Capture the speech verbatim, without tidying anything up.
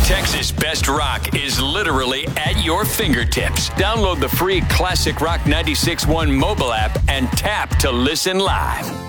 Texas Best Rock is literally at your fingertips. Download the free Classic Rock ninety-six point one mobile app and tap to listen live.